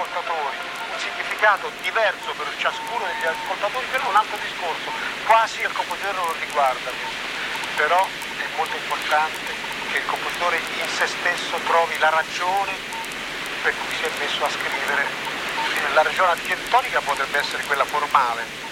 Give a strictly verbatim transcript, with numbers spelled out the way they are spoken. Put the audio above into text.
ascoltatori, un significato diverso per ciascuno degli ascoltatori, però è un altro discorso, quasi il compositore non riguarda questo, però è molto importante che il compositore in se stesso trovi la ragione per cui si è messo a scrivere. La ragione architettonica potrebbe essere quella formale,